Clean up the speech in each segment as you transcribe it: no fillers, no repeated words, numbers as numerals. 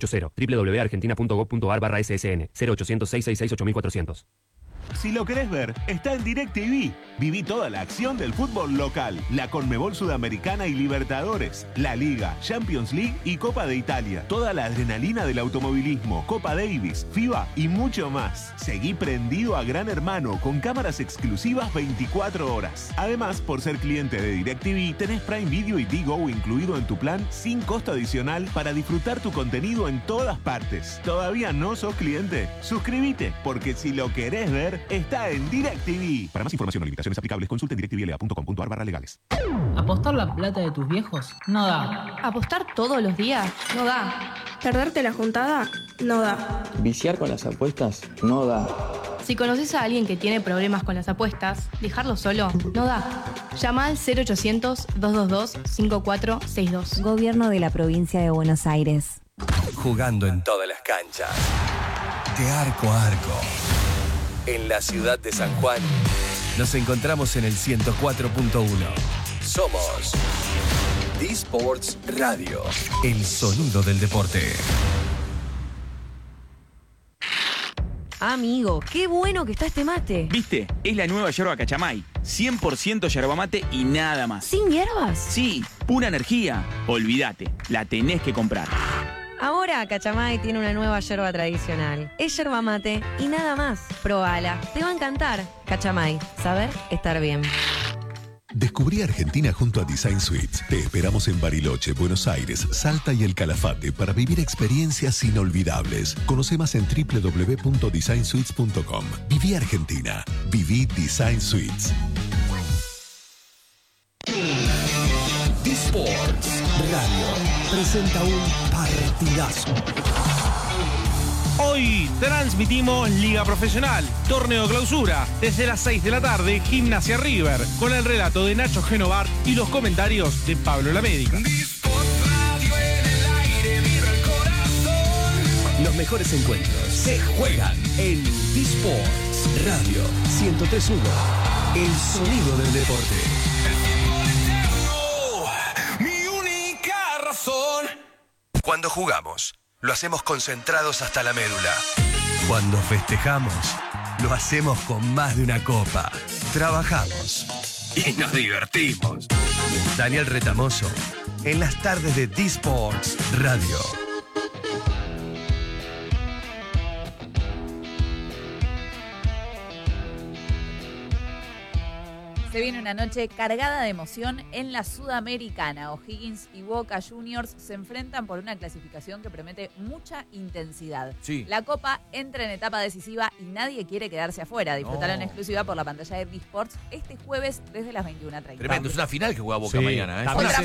www.argentina.gov.ar/ssn 0800 666 8400. Si lo querés ver, está en DirecTV. Viví toda la acción del fútbol local, la Conmebol Sudamericana y Libertadores, la Liga, Champions League y Copa de Italia. Toda la adrenalina del automovilismo, Copa Davis, FIBA y mucho más. Seguí prendido a Gran Hermano con cámaras exclusivas 24 horas. Además, por ser cliente de DirecTV, tenés Prime Video y Digo incluido en tu plan sin costo adicional para disfrutar tu contenido en todas partes. ¿Todavía no sos cliente? Suscríbete, porque si lo querés ver, está en DirecTV. Para más información o limitaciones aplicables, consulta en directvla.com.ar/legales. ¿Apostar la plata de tus viejos? No da. ¿Apostar todos los días? No da. ¿Perderte la juntada? No da. ¿Viciar con las apuestas? No da. Si conoces a alguien que tiene problemas con las apuestas, dejarlo solo no da. Llama al 0800-222-5462. Gobierno de la Provincia de Buenos Aires. Jugando en todas las canchas. De arco a arco. En la ciudad de San Juan, nos encontramos en el 104.1. Somos D-Sports Radio, el sonido del deporte. Amigo, qué bueno que está este mate. ¿Viste? Es la nueva yerba Cachamay. 100% yerba mate y nada más. ¿Sin hierbas? Sí, pura energía. Olvídate, la tenés que comprar. Ahora Cachamay tiene una nueva yerba tradicional. Es yerba mate y nada más. Probala, te va a encantar. Cachamay, saber estar bien. Descubrí Argentina junto a Design Suites. Te esperamos en Bariloche, Buenos Aires, Salta y El Calafate para vivir experiencias inolvidables. Conoce más en www.designsuites.com. Viví Argentina. Viví Design Suites. D-Sports Radio presenta un partidazo. Hoy transmitimos Liga Profesional, Torneo Clausura, desde las 6 de la tarde, Gimnasia River, con el relato de Nacho Genovar y los comentarios de Pablo Lamérica. Los mejores encuentros se juegan en D-Sports Radio 103.1, el sonido del deporte. Cuando jugamos, lo hacemos concentrados hasta la médula. Cuando festejamos, lo hacemos con más de una copa. Trabajamos y nos divertimos. Daniel Retamoso, en las tardes de D-Sports Radio. Se viene una noche cargada de emoción en la Sudamericana. O'Higgins y Boca Juniors se enfrentan por una clasificación que promete mucha intensidad. Sí. La Copa entra en etapa decisiva y nadie quiere quedarse afuera. Disfrutalo en exclusiva por la pantalla de D-Sports este jueves desde las 21:30. Tremendo, es una final que juega Boca mañana.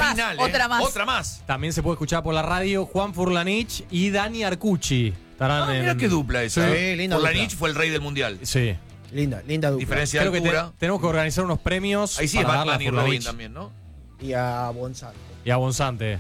Otra más. También se puede escuchar por la radio Juan Furlanich y Dani Arcucci. Mira qué dupla esa. Sí, linda Furlanich dupla. fue el rey del mundial. Sí. Linda dupla. Diferencia de Creo que altura. tenemos que organizar unos premios. Ahí sí es para darle a Batman y Furlanich. Robin también, ¿no? Y a Bonzante. Y a Bonzante.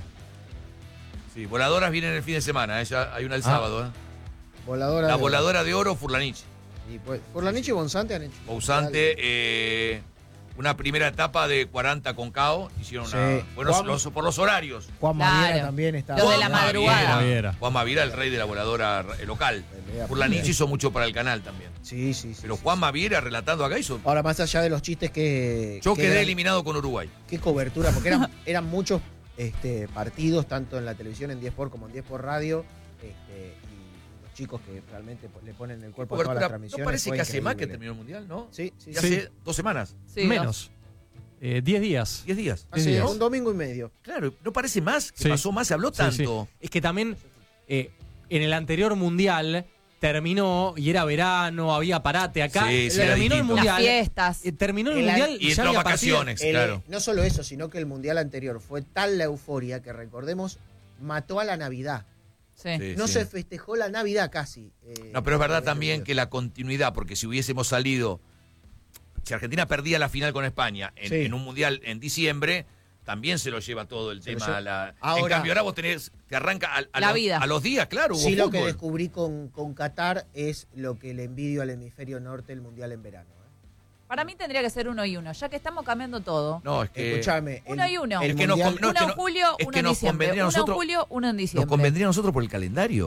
Sí, voladoras vienen el fin de semana. Ya hay una el sábado. Voladora La de voladora de oro, Furlanich. Y pues, Furlanich y Bonzante han hecho. Bonzante, una primera etapa de 40 con KO. Hicieron una. Bueno, por los horarios. Juan Maviera también está. Lo de la madrugada. Juan Maviera, el rey de la voladora local. Furlanich hizo mucho para el canal también. Sí. Pero Juan Maviera relatando acá hizo. Ahora, más allá de los chistes que. Yo que quedé eran, eliminado con Uruguay. Qué cobertura, porque eran muchos partidos, tanto en la televisión, en 10 por como en 10 por radio. Y los chicos que realmente le ponen el cuerpo a todas las transmisiones. ¿No parece fue que hace más que increíble. terminó el mundial, no? Sí. Hace 2 semanas. Sí, Menos. 10 días. 10 días. Hace un domingo y medio. Claro, ¿no parece más? Que pasó más, se habló tanto. Es que también en el anterior mundial terminó y era verano, había parate acá. Terminó el mundial. Las fiestas. Terminó el mundial y ya entró había vacaciones, claro. No solo eso, sino que el mundial anterior fue tal la euforia que, recordemos, mató a la Navidad. No se festejó la Navidad casi. No, pero es verdad también que la continuidad, porque si hubiésemos salido, si Argentina perdía la final con España en un mundial en diciembre, también se lo lleva todo el tema. En cambio, ahora vos tenés que arranca a los días, claro. Sí, hubo lo que fútbol. descubrí con Qatar es lo que le envidio al hemisferio norte, el mundial en verano. Para mí tendría que ser 1 y 1, ya que estamos cambiando todo. No, es que. Escuchame. 1 y 1. El Uno en julio, es uno que en nos diciembre. convendría a Uno en nosotros. julio, uno en diciembre. Nos convendría a nosotros por el calendario.